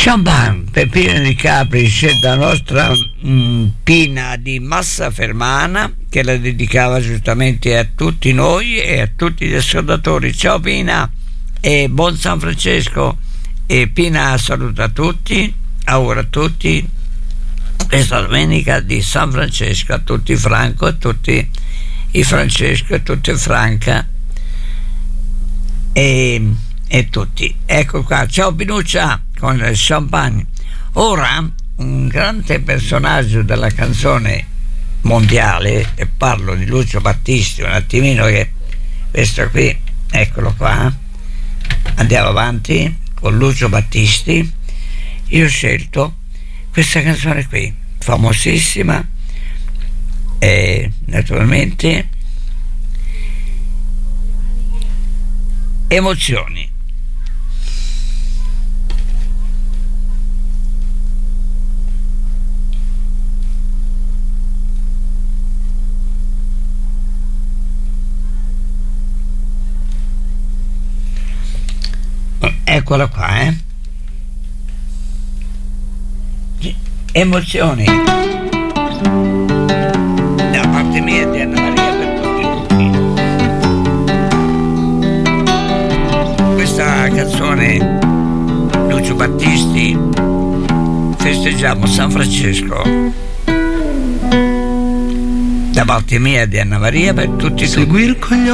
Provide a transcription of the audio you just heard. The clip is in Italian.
Champagne, Peppino di Capri, scelta nostra, Pina di Massa Fermana, che la dedicava giustamente a tutti noi e a tutti gli ascoltatori. Ciao Pina e buon San Francesco. E Pina saluta tutti, augura a tutti questa domenica di San Francesco, a tutti Franco, a tutti i Francesco, a tutti Franca e tutti. Ecco qua, ciao Pinuccia con il champagne. Ora un grande personaggio della canzone mondiale, e parlo di Lucio Battisti un attimino, che questo qui, eccolo qua, andiamo avanti con Lucio Battisti. Io ho scelto questa canzone qui, famosissima, e naturalmente Emozioni. Eccola qua, Emozioni, da parte mia di Anna Maria per tutti. Questa canzone Lucio Battisti, festeggiamo San Francesco, da parte mia di Anna Maria per tutti. Seguir con gli